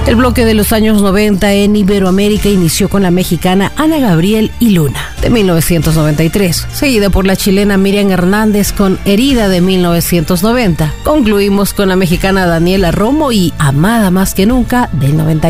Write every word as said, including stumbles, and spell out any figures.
El bloque de los años noventa en Iberoamérica inició con la mexicana Ana Gabriel y Luna, de mil novecientos noventa y tres, seguida por la chilena Miriam Hernández con Herida, de mil novecientos noventa. Concluimos con la mexicana Daniela Romo y Amada Más que Nunca, del noventa y uno.